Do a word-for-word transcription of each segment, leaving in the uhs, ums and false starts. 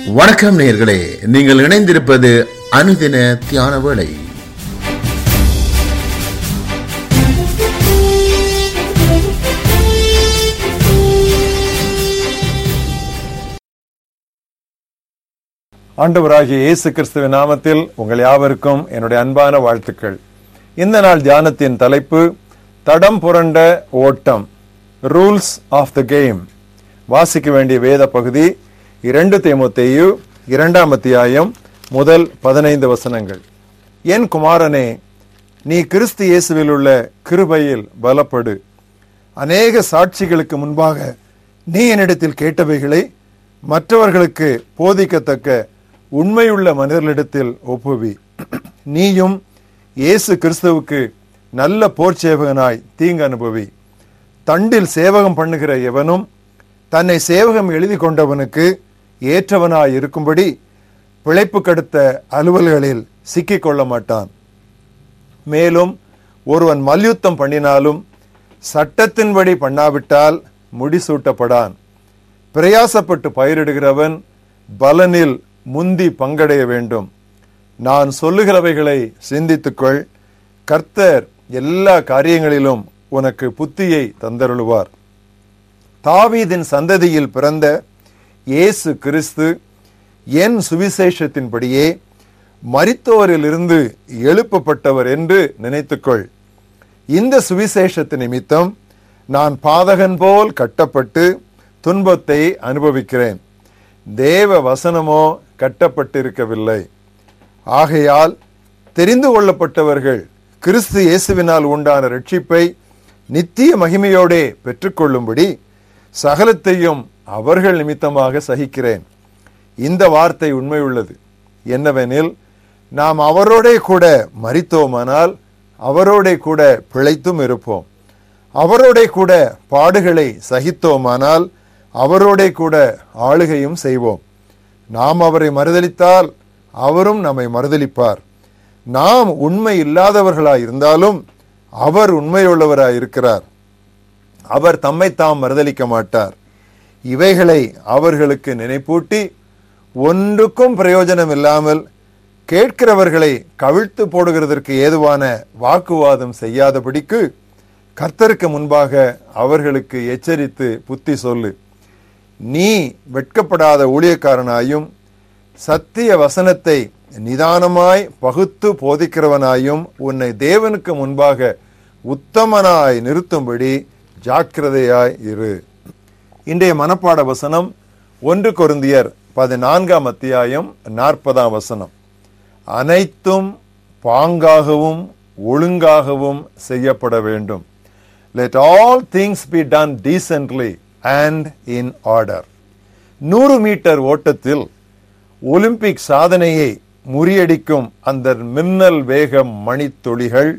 வணக்கம் நேயர்களே, நீங்கள் இணைந்திருப்பது அனுதின தியான வேளை. ஆண்டவராகிய இயேசு கிறிஸ்துவின் நாமத்தில் உங்கள் யாவருக்கும் என்னுடைய அன்பான வாழ்த்துக்கள். இந்த நாள் தியானத்தின் தலைப்பு தடம் புரண்ட ஓட்டம், ரூல்ஸ் ஆஃப் த கேம். வாசிக்க வேண்டிய வேத பகுதி இரண்டு தீமோத்தேயு இரண்டாம் அத்தியாயம் முதல் பதினைந்து வசனங்கள். என் குமாரனே, நீ கிறிஸ்து இயேசுவில் உள்ள கிருபையில் பலப்படு. அநேக சாட்சிகளுக்கு முன்பாக நீ என்னிடத்தில் கேட்டவைகளை மற்றவர்களுக்கு போதிக்கத்தக்க உண்மையுள்ள மனிதர்களிடத்தில் ஒப்புவி. நீயும் இயேசு கிறிஸ்துவுக்கு நல்ல போர்ச்சேவகனாய் தீங்கு அனுபவி. தண்டில் சேவகம் பண்ணுகிற எவனும் தன்னை சேவகம் எழுதி கொண்டவனுக்கு ஏற்றவனாய் இருக்கும்படி பிழைப்பு கடுத்த அலுவல்களில் சிக்கிக் கொள்ள மாட்டான். மேலும் ஒருவன் மல்யுத்தம் பண்ணினாலும் சட்டத்தின்படி பண்ணாவிட்டால் முடிசூட்டப்படான். பிரயாசப்பட்டு பயிரிடுகிறவன் பலனில் முந்தி பங்கடைய வேண்டும். நான் சொல்லுகிறவைகளை சிந்தித்துக்கொள். கர்த்தர் எல்லா காரியங்களிலும் உனக்கு புத்தியை தந்தருளுவார். தாவீதின் சந்ததியில் பிறந்த இயேசு கிறிஸ்து என் சுவிசேஷத்தின்படியே மரித்தோரிலிருந்து எழுப்பப்பட்டவர் என்று நினைத்துக்கொள். இந்த சுவிசேஷத்து நிமித்தம் நான் பாதகன் போல் கட்டப்பட்டு துன்பத்தை அனுபவிக்கிறேன். தேவ வசனமோ கட்டப்பட்டிருக்கவில்லை. ஆகையால் தெரிந்து கொள்ளப்பட்டவர்கள் கிறிஸ்து இயேசுவினால் உண்டான ரட்சிப்பை நித்திய மகிமையோடே பெற்றுக்கொள்ளும்படி சகலத்தையும் அவர்கள் நிமித்தமாக சகிக்கிறேன். இந்த வார்த்தை உண்மையுள்ளது. என்னவெனில், நாம் அவரோடே கூட மரித்தோமானால் அவரோடே கூட பிழைத்தும் இருப்போம். அவரோடே கூட பாடுகளை சகித்தோமானால் அவரோடே கூட ஆளுகையும் செய்வோம். நாம் அவரை மறுதலித்தால் அவரும் நம்மை மறுதலிப்பார். நாம் உண்மை இல்லாதவர்களாய் இருந்தாலும் அவர் உண்மையுள்ளவராய் இருக்கிறார். அவர் தம்மை தாம் மறுதலிக்க மாட்டார். இவைகளை அவர்களுக்கு நினைப்பூட்டி ஒன்றுக்கும் பிரயோஜனம் இல்லாமல் கேட்கிறவர்களை கவிழ்த்து போடுகிறதற்கு ஏதுவான வாக்குவாதம் செய்யாதபடிக்கு கர்த்தருக்கு முன்பாக அவர்களுக்கு எச்சரித்து புத்தி சொல்லு. நீ வெட்கப்படாத ஊழியக்காரனாயும் சத்திய வசனத்தை நிதானமாய் பகுத்து போதிக்கிறவனாயும் உன்னை தேவனுக்கு முன்பாக உத்தமனாய் நிறுத்தும்படி ஜாக்கிரதையாய் இரு. இன்றைய மனப்பாட வசனம் ஒன்று கொரிந்தியர் பதினான்காம் அத்தியாயம் நாற்பதாம் வசனம். அனைத்தும் பாங்காகவும் ஒழுங்காகவும் செய்யப்பட வேண்டும். Let all things be done decently and in order. நூறு மீட்டர் ஓட்டத்தில் ஒலிம்பிக் சாதனையை முறியடிக்கும் அந்த மின்னல் வேக மணித்துளிகள்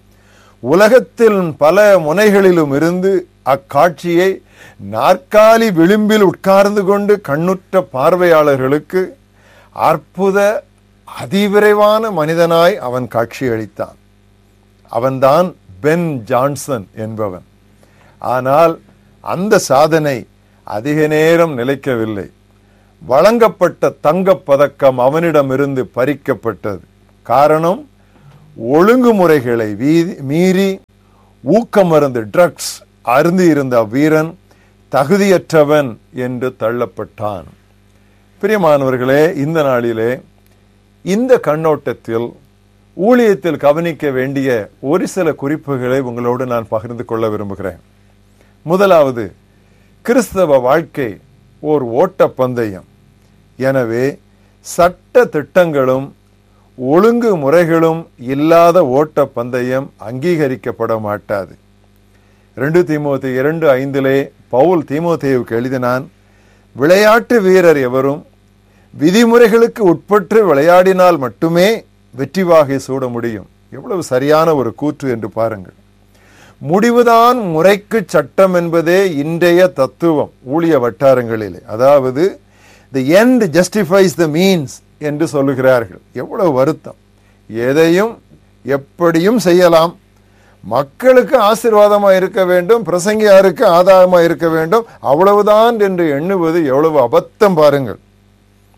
உலகத்தில் பல முனைகளிலும் இருந்து அக்காட்சியை நாற்காலி விளிம்பில் உட்கார்ந்து கொண்டு கண்ணுற்ற பார்வையாளர்களுக்கு அற்புத அதிவிரைவான மனிதனாய் அவன் காட்சியளித்தான். அவன்தான் பென் ஜான்சன் என்பவன். ஆனால் அந்த சாதனை அதிக நேரம் நிலைக்கவில்லை. வழங்கப்பட்ட தங்கப் பதக்கம் அவனிடமிருந்து பறிக்கப்பட்டது. காரணம், ஒழுங்குமுறைகளை மீறி ஊக்கமருந்து ட்ரக்ஸ் அருந்தி இருந்த வீரன் தகுதியற்றவன் என்று தள்ளப்பட்டான். பிரியமானவர்களே, இந்த நாளிலே இந்த கண்ணோட்டத்தில் ஊழியத்தில் கவனிக்க வேண்டிய ஒரு சில குறிப்புகளை உங்களோடு நான் பகிர்ந்து கொள்ள விரும்புகிறேன். முதலாவது, கிறிஸ்தவ வாழ்க்கை ஓர் ஓட்ட பந்தயம். எனவே சட்ட திட்டங்களும் ஒழுங்கு முறைகளும் இல்லாத ஓட்ட பந்தயம் அங்கீகரிக்கப்பட மாட்டாது. ரெண்டு தீமோத்தேயு இரண்டு ஐந்திலே பவுல் தீமோத்தேயுவுக்கு எழுதினான், விளையாட்டு வீரர் எவரும் விதிமுறைகளுக்கு உட்பட்டு விளையாடினால் மட்டுமே வெற்றி வாகை சூட முடியும். எவ்வளவு சரியான ஒரு கூற்று என்று பாருங்கள். முடிவுதான் முறைக்கு சட்டம் என்பதே இன்றைய தத்துவம் ஊழிய வட்டாரங்களிலே. அதாவது the end justifies the means என்று சொல்லுகிறார்கள். எவ்வளவு வருத்தம்! எதையும் எப்படியும் செய்யலாம், மக்களுக்கு ஆசீர்வாதமா இருக்க வேண்டும், பிரசங்கியாருக்கு ஆதாயமா இருக்க வேண்டும், அவ்வளவுதான் என்று எண்ணுவது எவ்வளவு அபத்தம் பாருங்கள்.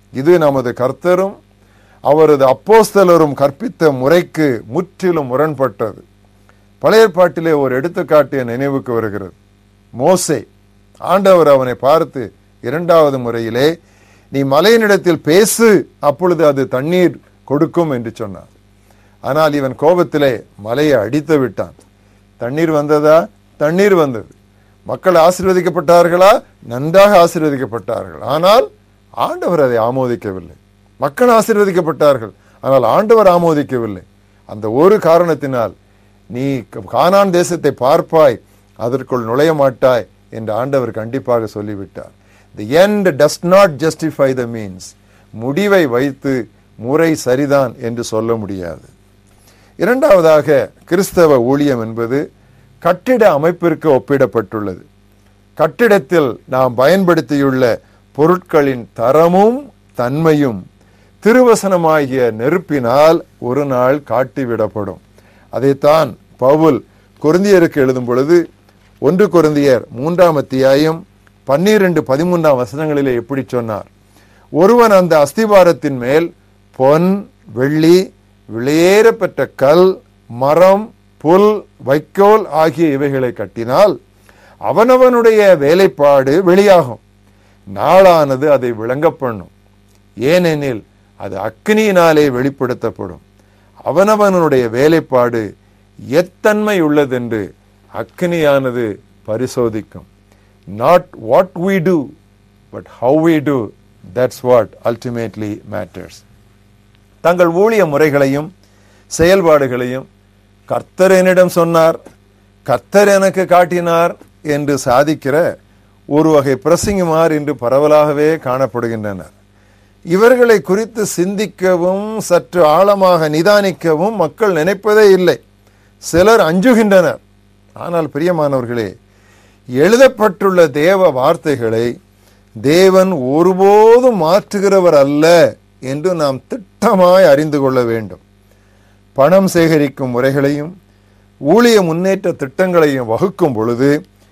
இது நமது கர்த்தரும் அவரது அப்போஸ்தலரும் கற்பித்த முறைக்கு முற்றிலும் முரண்பட்டது. பழைய ஏற்பாட்டிலே ஒரு எடுத்துக்காட்டு நினைவுக்கு வருகிறது. மோசே, ஆண்டவர் அவனை பார்த்து இரண்டாவது முறையிலே, நீ மலையினிடத்தில் பேசு, அப்பொழுது அது தண்ணீர் கொடுக்கும் என்று சொன்னார். ஆனால் இவன் கோபத்திலே மலையை அடித்து விட்டான். தண்ணீர் வந்ததா? தண்ணீர் வந்தது. மக்கள் ஆசீர்வதிக்கப்பட்டார்களா? நன்றாக ஆசீர்வதிக்கப்பட்டார்கள். ஆனால் ஆண்டவர் அதை ஆமோதிக்கவில்லை. மக்கள் ஆசீர்வதிக்கப்பட்டார்கள், ஆனால் ஆண்டவர் ஆமோதிக்கவில்லை. அந்த ஒரு காரணத்தினால் நீ கானான் தேசத்தை பார்ப்பாய், அதற்குள் நுழைய மாட்டாய் என்று ஆண்டவர் கண்டிப்பாக சொல்லிவிட்டார். The end does not justify the means. முடிவை வைத்து முறை சரிதான் என்று சொல்ல முடியாது. இரண்டாவதாக, கிறிஸ்தவ ஊழியம் என்பது கட்டிட அமைப்பிற்கு ஒப்பிடப்பட்டுள்ளது. கட்டிடத்தில் நாம் பயன்படுத்தியுள்ள பொருட்களின் தரமும் தன்மையும் திருவசனமாகிய நெருப்பினால் ஒரு நாள் காட்டிவிடப்படும். அதைத்தான் பவுல் கொரிந்தியருக்கு எழுதும் பொழுது ஒன்று கொரிந்தியர் மூன்றாம் அத்தியாயம் பன்னிரண்டு பதிமூன்றாம் வசனங்களிலே எப்படி சொன்னார்? ஒருவன் அந்த அஸ்திபாரத்தின் மேல் பொன், வெள்ளி, விலையேறப்பெற்ற கல், மரம், புல், வைக்கோல் ஆகிய இவைகளை கட்டினால் அவனவனுடைய வேலைப்பாடு வெளியாகும். நாளானது அதை விளங்க பண்ணும். ஏனெனில் அது அக்கினியினாலே வெளிப்படுத்தப்படும். அவனவனுடைய வேலைப்பாடு எத்தன்மை உள்ளதென்று அக்கினியானது பரிசோதிக்கும். Not what we do, but how we do. That's what ultimately matters. தங்கள் ஊழிய முறைகளையும் செயல்பாடுகளையும் கர்த்தர் என்னிடம் சொன்னார், கர்த்தர் எனக்கு காட்டினார் என்று சாதிக்கிற ஒரு வகை பிரசங்கிமார் இன்று பரவலாகவே காணப்படுகின்றனர். இவர்களை குறித்து சிந்திக்கவும் சற்று ஆழமாக நிதானிக்கவும் மக்கள் நினைப்பதே இல்லை. சிலர் அஞ்சுகின்றனர். ஆனால் பிரியமானவர்களே, எழுதப்பட்டுள்ள தேவ வார்த்தைகளை தேவன் ஒருபோதும் மாற்றுகிறவர் அல்ல என்று நாம் திட்டமாய் அறிந்து கொள்ள வேண்டும். பணம் சேகரிக்கும் முறைகளையும் ஊழிய முன்னேற்ற திட்டங்களையும் வகுக்கும் பொழுது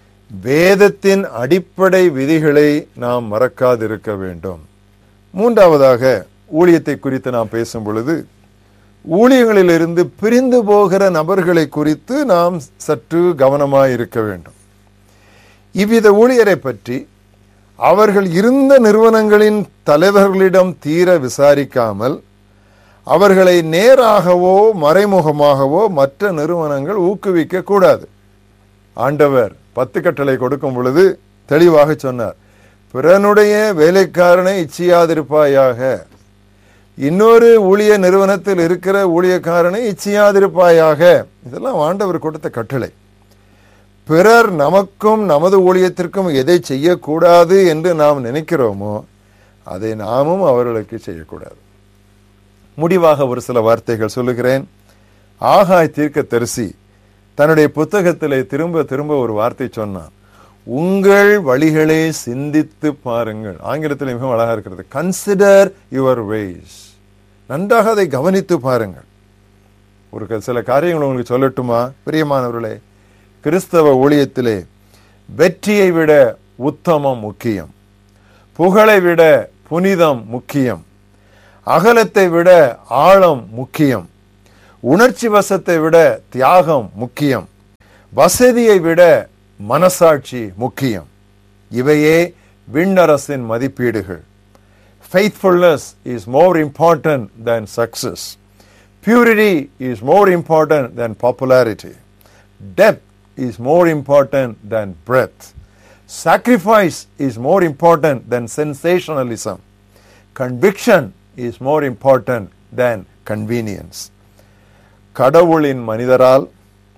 வேதத்தின் அடிப்படை விதிகளை நாம் மறக்காதிருக்க வேண்டும். மூன்றாவதாக, ஊழியத்தை குறித்து நாம் பேசும் பொழுது ஊழியங்களிலிருந்து பிரிந்து போகிற நபர்களை குறித்து நாம் சற்று கவனமாய் இருக்க வேண்டும். இவ்வித ஊழியரை பற்றி அவர்கள் இருந்த நிறுவனங்களின் தலைவர்களிடம் தீர விசாரிக்காமல் அவர்களை நேராகவோ மறைமுகமாகவோ மற்ற நிறுவனங்கள் ஊக்குவிக்க கூடாது. ஆண்டவர் பத்து கட்டளை கொடுக்கும் பொழுது தெளிவாக சொன்னார், பிறனுடைய வேலைக்காரனை இச்சியாதிருப்பாயாக. இன்னொரு ஊழிய நிறுவனத்தில் இருக்கிற ஊழியக்காரனை இச்சியாதிருப்பாயாக. இதெல்லாம் ஆண்டவர் கொடுத்த கட்டளை. பிறர் நமக்கும் நமது ஊழியத்திற்கும் எதை செய்யக்கூடாது என்று நாம் நினைக்கிறோமோ அதை நாமும் அவர்களுக்கு செய்யக்கூடாது. முடிவாக ஒரு சில வார்த்தைகள் சொல்லுகிறேன். ஆகாய் தீர்க்கதரிசி தன்னுடைய புத்தகத்திலே திரும்ப திரும்ப ஒரு வார்த்தை சொன்னான், உங்கள் வழிகளை சிந்தித்து பாருங்கள். ஆங்கிலத்தில் மிகவும் அழகா இருக்கிறது, கன்சிடர் யுவர் வேஸ். நன்றாக அதை கவனித்து பாருங்கள். ஒரு சில காரியங்கள் உங்களுக்கு சொல்லட்டுமா பிரியமானவர்களே? கிறிஸ்தவ ஊழியத்திலே வெற்றியை விட உத்தமம் முக்கியம், புகழை விட புனிதம் முக்கியம், அகலத்தை விட ஆழம் முக்கியம், உணர்ச்சி வசத்தை விட தியாகம் முக்கியம், வசதியை விட மனசாட்சி முக்கியம். இவையே விண்ணரசின் மதிப்பீடுகள். Faithfulness is more important than success. Purity is more important than popularity. Depth is more important than breadth. Sacrifice is more important than sensationalism. Conviction is more important than convenience. கடவுளின் மனிதரால்,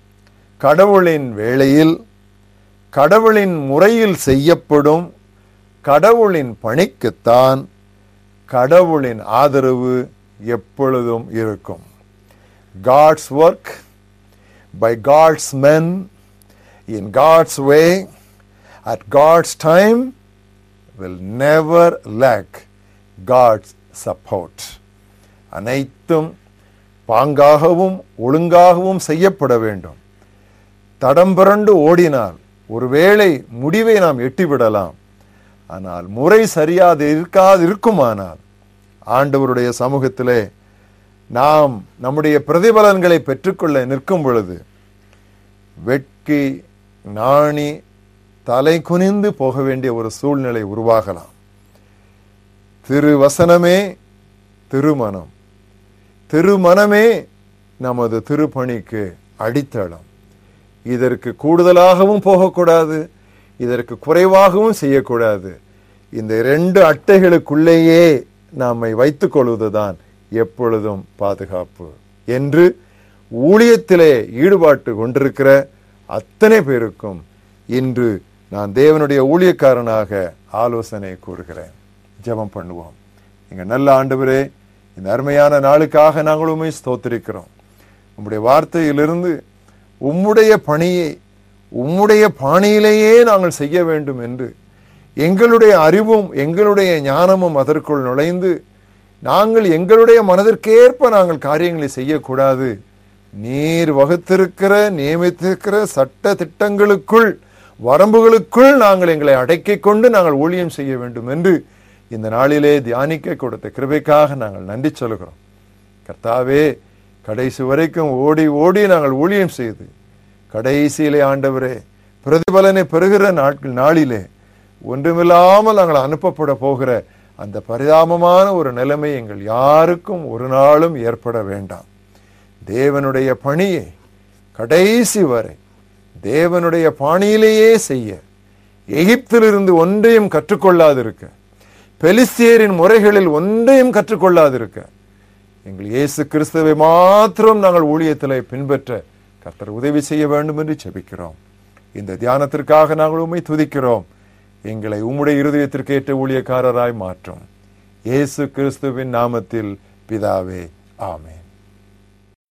கடவுளின் வேளையில், கடவுளின் முறையில் செய்யப்படும் கடவுளின் பணிக்குத்தான் கடவுளின் ஆதரவு எப்பொழுதும் இருக்கும். God's work by God's men in God's way at God's time will never lack God's support. அனைத்தும் பாங்காகவும் ஒழுங்காகவும் செய்யப்பட வேண்டும். தடம் புரண்டு ஓடினால் ஒருவேளை முடிவை நாம் எட்டிவிடலாம். ஆனால் முறை சரியாது இருக்காது இருக்குமானால் ஆண்டவருடைய சமூகத்திலே நாம் நம்முடைய பிரதிபலன்களை பெற்றுக்கொள்ள நிற்கும் பொழுது வெட்கி நாணி தலை குனிந்து போக வேண்டிய ஒரு சூழ்நிலை உருவாகலாம். திருவசனமே திருமணம், திருமணமே நமது திருப்பணிக்கு அடித்தளம். இதற்கு கூடுதலாகவும் போகக்கூடாது, இதற்கு குறைவாகவும் செய்யக்கூடாது. இந்த இரண்டு அட்டைகளுக்குள்ளேயே நம்மை வைத்துக் கொள்வதுதான் எப்பொழுதும் பாதுகாப்பு என்று ஊழியத்திலே ஈடுபாட்டு கொண்டிருக்கிற அத்தனை பேருக்கும் இன்று நான் தேவனுடைய ஊழியக்காரனாக ஆலோசனை கூறுகிறேன். ஜெபம் பண்ணுவோம். எங்க நல்ல ஆண்டவரே, இந்த அருமையான நாளுக்காக நாங்கள் உம்மை ஸ்தோத்திரிக்கிறோம். உம்முடைய வார்த்தையிலிருந்து உம்முடைய பணியை உம்முடைய பாணியிலேயே நாங்கள் செய்ய வேண்டும் என்று எங்களுடைய அறிவும் எங்களுடைய ஞானமும் அதற்குள் நுழைந்து நாங்கள் எங்களுடைய மனதிற்கேற்ப நாங்கள் காரியங்களை செய்யக்கூடாது. நீர் வகுத்திருக்கிற நியமித்திருக்கிற சட்ட திட்டங்களுக்குள் வரம்புகளுக்குள் நாங்கள் எங்களை அடக்கிக் கொண்டு நாங்கள் ஊழியம் செய்ய வேண்டும் என்று இந்த நாளிலே தியானிக்க கொடுத்த கிருபைக்காக நாங்கள் நன்றி சொல்கிறோம். கர்த்தாவே, கடைசி வரைக்கும் ஓடி ஓடி நாங்கள் ஊழியம் செய்து கடைசியிலே ஆண்டவரே பிரதிபலனை பெறுகிற நாட்கள் நாளிலே ஒன்றுமில்லாமல் நாங்கள் அனுப்பப்பட போகிற அந்த பரிதாபமான ஒரு நிலைமை எங்கள் யாருக்கும் ஒரு நாளும் ஏற்பட வேண்டாம். தேவனுடைய பணியை கடைசி வரை தேவனுடைய பாணியிலேயே செய்ய, எகிப்திலிருந்து ஒன்றையும் கற்றுக்கொள்ளாதிருக்க, பெலிஸ்தியரின் முறைகளில் ஒன்றையும் கற்றுக்கொள்ளாதிருக்க, எங்கள் இயேசு கிறிஸ்துவை மாத்திரம் நாங்கள் ஊழியத்திலே பின்பற்ற கர்த்தர் உதவி செய்ய வேண்டும் என்று ஜெபிக்கிறோம். இந்த தியானத்திற்காக நாங்கள் உம்மை துதிக்கிறோம். எங்களை உம்முடைய இருதயத்திற்கு ஏற்ற ஊழியக்காரராய் மாற்றும். இயேசு கிறிஸ்துவின் நாமத்தில் பிதாவே, ஆமென்.